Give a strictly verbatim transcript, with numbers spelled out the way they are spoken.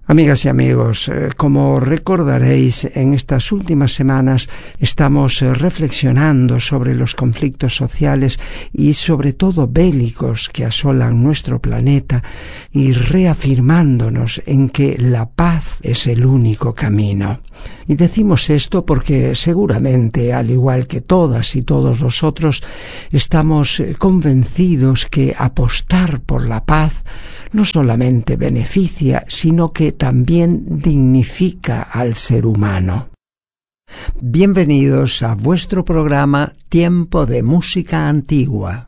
Amigas y amigos, como recordaréis, en estas últimas semanas estamos reflexionando sobre los conflictos sociales y sobre todo bélicos que asolan nuestro planeta y reafirmándonos en que la paz es el único camino. Y decimos esto porque seguramente, al igual que todas y todos nosotros, estamos convencidos que apostar por la paz no solamente beneficia, sino que también dignifica al ser humano. Bienvenidos a vuestro programa Tiempo de Música Antigua.